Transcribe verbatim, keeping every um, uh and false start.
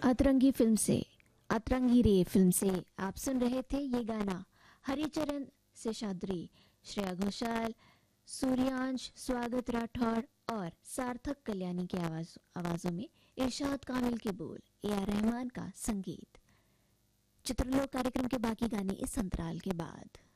अतरंगी फिल्म से अतरंगी रे फिल्म से आप सुन रहे थे ये गाना हरिचरण शेषाद्री, श्रेया घोषाल, सूर्यांश स्वागत राठौड़ और सार्थक कल्याणी की आवाज आवाजों में इरशाद कामिल के बोल, ए आर रहमान का संगीत। चित्रलोक कार्यक्रम के बाकी गाने इस अंतराल के बाद।